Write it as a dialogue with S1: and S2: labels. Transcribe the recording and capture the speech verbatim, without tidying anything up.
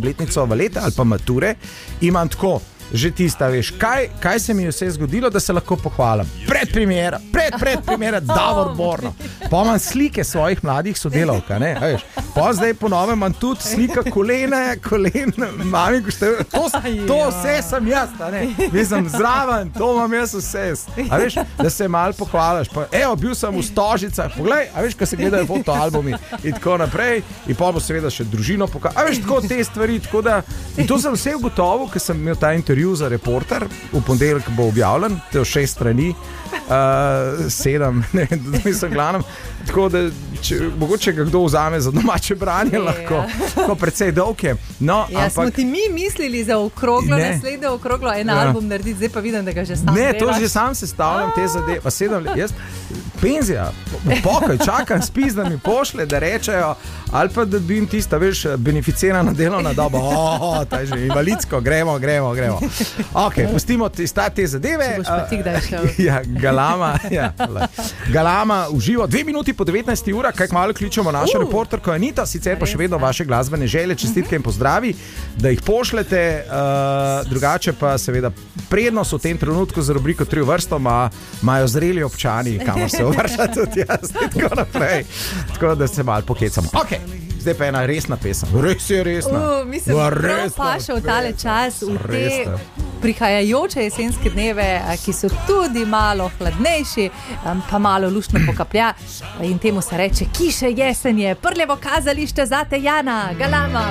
S1: obletnico valete ali pa mature, imam tako, že tista, veš, kaj, kaj se mi je vse zgodilo, da se lahko pohvalim. Predpremiera, pred, predpremiera, Davor Borno. Pa imam slike svojih mladih sodelavk, ne, veš. Pa zdaj po novem imam tudi slika kolene, kolene, mami, ko ste, to, to vse sem jaz, ne. Mislim, zraven, to imam jaz vse. A veš, da se malo pohvališ. Pa, evo, bil sem v Stožicah, poglej, a veš, ko se gledajo fotoalbumi in tako naprej. In pa bo seveda še družino pokazal. A veš, tako te stvari, tako da, in to sem vse ugotovil, ker sem imel ta intervju za Reporter, v ponedeljek bo objavljen, to je šest strani, uh, sedem, ne, mislim, glavnem, tako da, če, mogoče ga kdo vzame za domače branje, je, lahko, ko precej dolg je. No,
S2: ja,
S1: ampak,
S2: smo ti mi mislili za okroglo, ne. naslednje okroglo, en ja. album narediti, zdaj pa vidim, da ga že sam
S1: Ne,
S2: delaš.
S1: to že sam sestavljam te zadeve, pa sedem let, jaz, penzija, pokoj, čakam, spis, da mi pošle, da rečejo, ali pa da bi jim tista, veš, beneficirana delovna doba, oh, ta je že invalidsko, gremo, gremo, gremo. Ok, pustimo te, te zadeve.
S2: Če boš pa ti kdaj šel.
S1: Ja, Galama, ja, Galama uživo, dve minuti po devetnajsti ura, kaj kmalu kličemo našo uh, reporterko Anita, sicer pa še vedno vaše glasbene želje, čestitke in pozdravi, da jih pošljete, uh, drugače pa seveda prednost v tem trenutku za rubriko Tri v vrsto imajo zreli občani, kamor se uvrša tudi jaz, tako naprej. Tako da se malo pokecamo. Ok, zdaj pa ena resna pesem. Res je resna.
S2: Uh, mislim, prav paše v tale čas, v te resna. Prihajajoče jesenske dneve, ki so tudi malo hladnejši, pa malo luštno pokaplja in temu se reče kiše jesenje, prljevo kazalište zate Jana, Galama.